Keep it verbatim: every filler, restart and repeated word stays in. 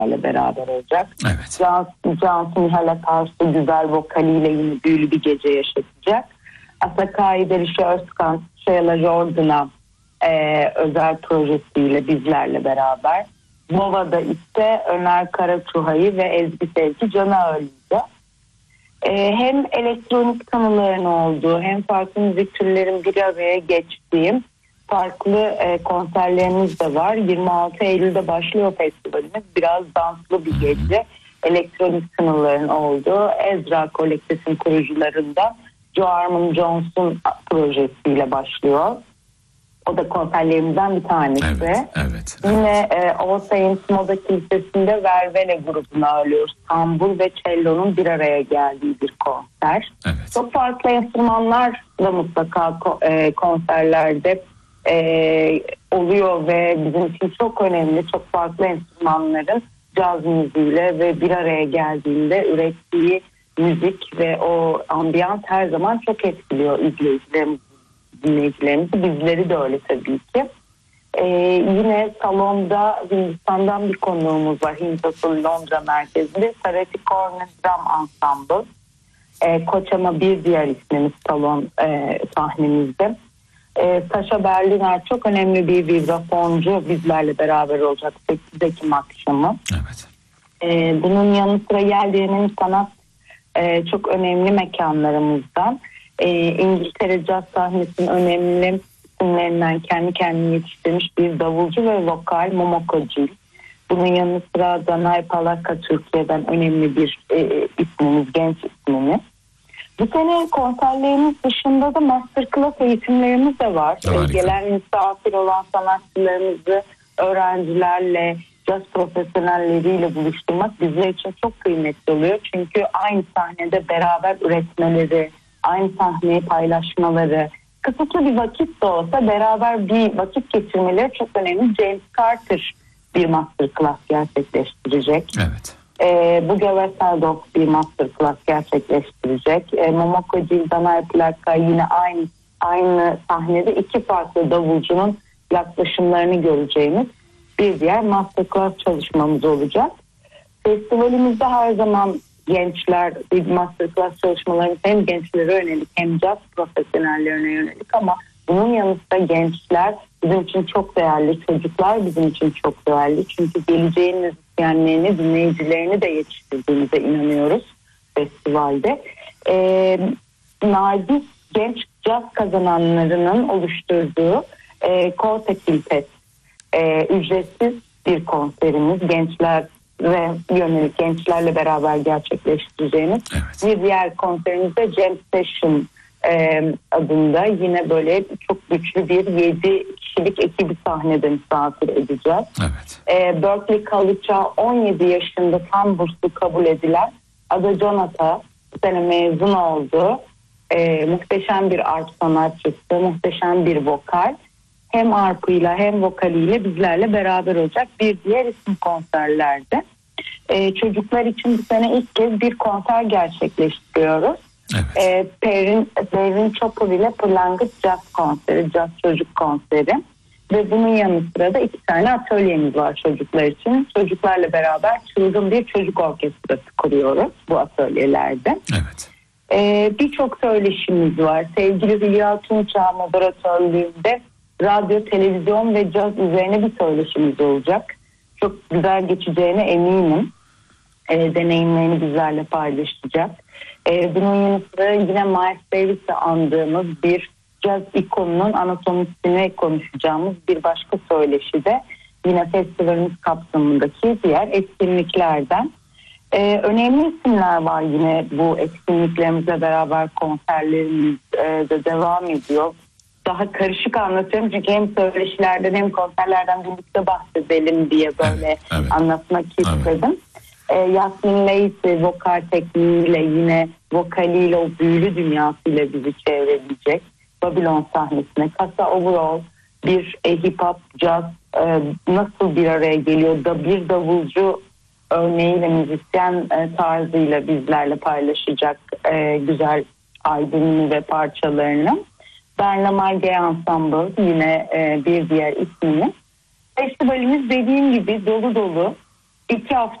ile beraber olacak. Evet. Cansu, Cansu Nihal Akarsu güzel vokaliyle yine büyülü bir gece yaşatacak. Asakai Derişe Özkan, Sheila Jordan'a e, özel projesiyle bizlerle beraber. Mova'da ise Ömer Karaçuha'yı ve Ezgi Sevgi Can'ı ağırlayacak. E, hem elektronik tanıların olduğu hem farklı müzik türlerin bir araya geçtiğim farklı e, konserlerimiz de var. yirmi altı Eylül'de başlıyor festivalimiz. Biraz danslı bir gece. Elektronik tanıların olduğu Ezra Kolektif'in kurucularından Joe Armon Jones'un projesiyle başlıyor. O da konserlerimizden bir tanesi. Evet, evet, Yine evet. e, All Saints Moda Kilisesi'nde Vervele grubunu ağırlıyoruz. Tambur ve cello'nun bir araya geldiği bir konser. Evet. Çok farklı enstrümanlar da mutlaka e, konserlerde e, oluyor ve bizim için çok önemli. Çok farklı enstrümanların caz müziğiyle ve bir araya geldiğinde ürettiği müzik ve o ambiyans her zaman çok etkiliyor izleyicilerimizi, dinleyicilerimizi. Bizleri de öyle tabii ki. Ee, yine salonda Hindistan'dan bir konuğumuz var. Hindistan Londra merkezinde Sarati Corner Drum Ensemble. Ee, Koçama bir diğer ismimiz salon e, sahnemizde. Ee, Sasha Berliner çok önemli bir vibrafoncu bizlerle beraber olacak sekiz Ekim akşamı. Evet. Ee, bunun yanı sıra geldiğinin sanat e, çok önemli mekanlarımızdan. Ee, İngiltere caz sahnesinin önemli isimlerinden kendi kendini yetiştirmiş bir davulcu ve vokal Momoko Cil. Bunun yanı sıra Danay Palaka Türkiye'den önemli bir e, ismimiz, genç ismimiz. Bu sene konserlerimiz dışında da masterclass eğitimlerimiz de var. Harika. Gelen misafir olan sanatçılarımızı öğrencilerle, caz profesyonelleriyle buluşturmak bizler için çok kıymetli oluyor. Çünkü aynı sahnede beraber üretmeleri, aynı sahneyi paylaşmaları, kısıtlı bir vakit de olsa beraber bir vakit geçirmeleri çok önemli. James Carter bir masterclass gerçekleştirecek. Evet. Ee, Buge Veseldov bir masterclass gerçekleştirecek. Ee, Momoko Cil, Danay Plaka yine aynı aynı sahnede iki farklı davulcunun yaklaşımlarını göreceğimiz bir diğer masterclass çalışmamız olacak. Festivalimizde her zaman gençler, bir masterclass çalışmalarımız hem gençlere yönelik hem caz profesyonellerine yönelik ama bunun yanı sıra gençler bizim için çok değerli, çocuklar bizim için çok değerli. Çünkü geleceğin müzisyenlerini, dinleyicilerini de yetiştirdiğimize inanıyoruz festivalde. Ee, nadir genç caz kazananlarının oluşturduğu e, Korte Quintet e, ücretsiz bir konserimiz. Gençler ve yönelik gençlerle beraber gerçekleştireceğimiz. Evet. Bir diğer konserimizde Jam Session e, adında yine böyle çok güçlü bir yedi kişilik ekibi sahnede misafir edeceğiz. Evet. E, Berkeley College'a on yedi yaşında tam burslu kabul edilen Ada Jonathan bu sene mezun oldu. E, muhteşem bir arp sanatçısı, muhteşem bir vokal. Hem arpıyla hem vokaliyle bizlerle beraber olacak bir diğer isim konserlerde. Ee, çocuklar için bu sene ilk kez bir konser gerçekleştiriyoruz. Evet. Ee, Perrin, Perrin Chopper ile Pırlangıç Jazz konseri, Jazz Çocuk konseri. Ve bunun yanı sıra da iki tane atölyemiz var çocuklar için. Çocuklarla beraber çılgın bir çocuk orkestrası kuruyoruz bu atölyelerde. Evet. Ee, Birçok söyleşimiz var. Sevgili Hülya Tunçağ moderatörlüğünde radyo, televizyon ve caz üzerine bir söyleşimiz olacak. Çok güzel geçeceğine eminim. E, deneyimlerini bizlerle paylaşacak. E, bunun yanı sıra yine Miles Davis'i andığımız bir caz ikonunun anatomisini konuşacağımız bir başka söyleşi de yine festivalimiz kapsamındaki diğer etkinliklerden. E, önemli isimler var yine bu etkinliklerimizle beraber konserlerimiz e, de devam ediyor. Daha karışık anlatıyorum çünkü hem söyleşilerden hem konserlerden birlikte bahsedelim diye böyle evet, evet. anlatmak istedim. Evet. Ee, Yasmin Lacey vokal tekniğiyle yine vokaliyle o büyülü dünyasıyla bizi çevreleyecek. Babylon sahnesine Casa Overall bir e, hip hop jazz e, nasıl bir araya geliyor da bir davulcu örneğiyle müzisyen e, tarzıyla bizlerle paylaşacak e, güzel albümünü ve parçalarını. Berna Malge Ensemble yine e, bir diğer ismini. Festivalimiz dediğim gibi dolu dolu. iki hafta